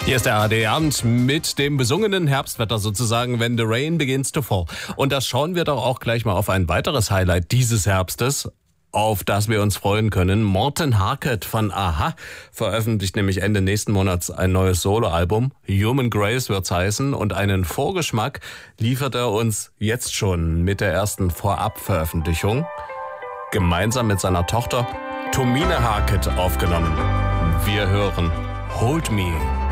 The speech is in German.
Hier ist der ARD-Abend mit dem besungenen Herbstwetter sozusagen, wenn the rain begins to fall. Und das schauen wir doch auch gleich mal auf ein weiteres Highlight dieses Herbstes, auf das wir uns freuen können. Morten Harket von a-ha veröffentlicht nämlich Ende nächsten Monats ein neues Soloalbum. Human Grace wird's heißen, und einen Vorgeschmack liefert er uns jetzt schon mit der ersten Vorabveröffentlichung. Gemeinsam mit seiner Tochter Tomine Harket aufgenommen. Wir hören Hold Me.